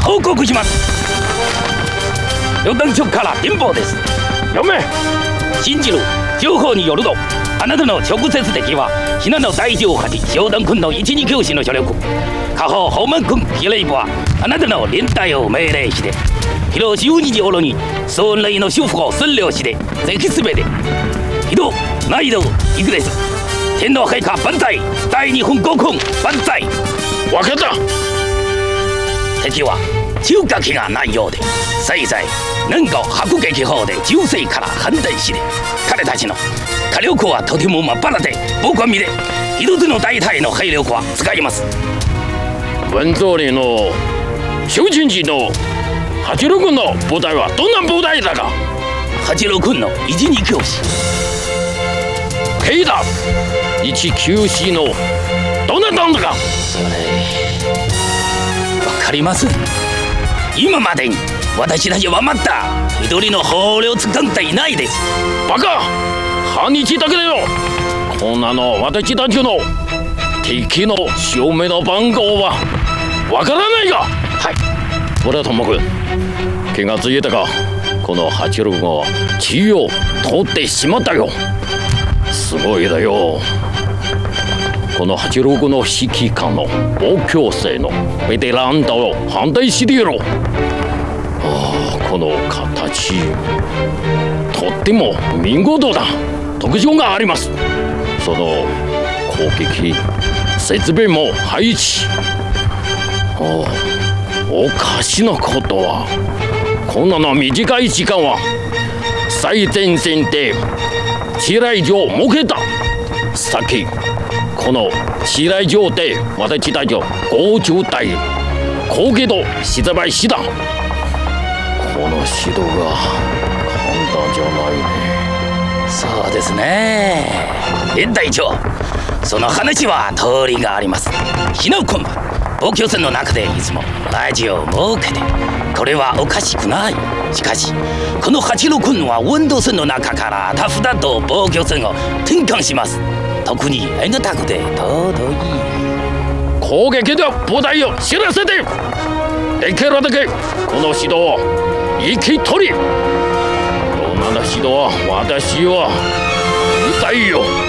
報告します。旅団長から電報です。 読め。 信じる情報によると、あなたの直接敵はひなの第18商団君の1、2教師の所力。下方訪問君司令部はあなたの連隊を命令して、広12時頃に総内の修復を完了して、ぜひすべて移動難易度いくです。天皇陛下万歳、第2分5分万歳。 わかった。 敵は中華気がないようで、せいぜい年後迫撃砲で銃声から判断して、彼たちの火力はとてもまばらで、僕は見て一つの大隊の兵力は使います。 文总理の修真寺の86軍の部隊はどんな部隊だか。 86軍の1、2教師。 兵だ1、9師のどんななんだか。 それわかります。今までに私たちはまた一人の捕虜を掴んでいないです。 バカ、半日だけだよ。こんなの私たちの敵の証明の番号はわからないが。 はい。 俺はともくん、気がついたか。この86号は地位を取ってしまったよ。すごいだよ。この86の指揮官の防強生のベテランだを反対してやろう。この形、とっても見事だ。特徴があります。その攻撃設備も配置。おかしなことは、こんなの短い時間は最前線で地雷場を設けた。先この地雷場で私たちを50隊攻撃と失敗した。この指導が簡単じゃないね。 そうですね。連隊長、その話は通りがあります。日野君は防御線の中でいつもラジオを設けて、これはおかしくない。しかしこの86君は温度線の中からタフだと防御線を転換します。特に遠慮たくて尊い。 攻撃で部隊を知らせて、できるだけこの指導を生き取り。こんな指導は私は見たいよ。